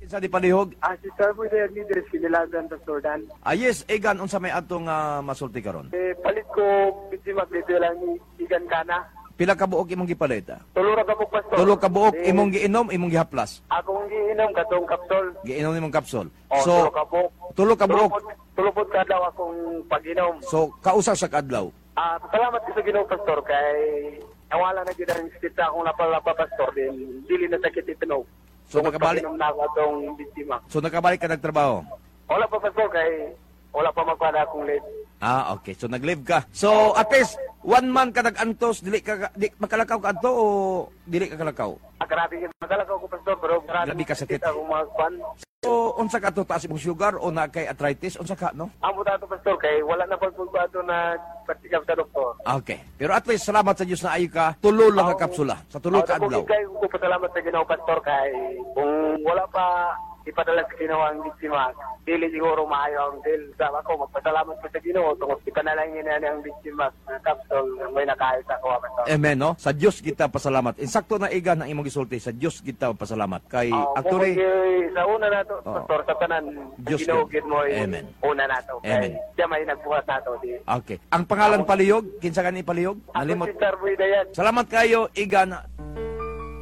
Sa di palihog. Si Sir po dahil ni Dres Kinilagan, Pastor Dan. Yes, Egan, unsa may atong masulti karon? Palit ko, bitsi maglito lang ni Igan Kana. Pila ka buok imong gipalit? Tulura ka po, Pastor. Tulo ka buok imong giinom, imong gihaplas. Akong giinom katong kapsol. Giinom imong kapsul. Tulo ka buok. Tulo ka buok. Tulupod ka daw akong pag-inom. So, kausa sa kadlaw. Salamat ko sa Ginoo, Pastor, kay nawala na gid ang sakit sa akong napalapa, Pastor. Din, dili na sakit itinog. So, nakabalik. Pag-inom na ako atong biktima. So, nakabalik ka nagtrabaho? Wala pa, Pastor, kay wala pa magpada akong late. Okay. So, nag-live ka. So, at least, 1 month ka nag-antos, di makalakaw ka anto o dili ka kalakaw? Grabe yun. Magalakaw ko, Pastor, pero Grabe ka sakit. akong mga kwan. So, unsa ka to, taas imong sugar o na kay arthritis? Unsa ka, no? Amo dato, Pastor, kay wala na pagpulbado na patikap sa doktor. Okay. Pero at least, salamat sa Diyos na ayo ka. Tulo lang ka kapsula. Sa tulo ka adlaw. Kay ko pasalamat sa Ginoo, Pastor, kay kung wala pa ipadala sa Ginoo ang biktima, dili siguro maayo ang deal. Sama ko, magpasalamat ko sa Ginoo tungod ipanalangin na ang biktima ng kapsul may nakahit ako, Pastor. Amen, no? Sa Diyos kita pasalamat. Insakto na Egan ang imong gisulti. Sa Diyos kita pasalamat. Kay actually, sa una na to, Pastor, sa tanan, Diyos Ginoo yun. gid mo Amen. una na to. Amen. Kay siya may nagbuhat na to. Di. okay. Ang pangalan palihog, kinsa ka ni palihog? Ako si Sir Buidayan. Salamat kayo, Egan.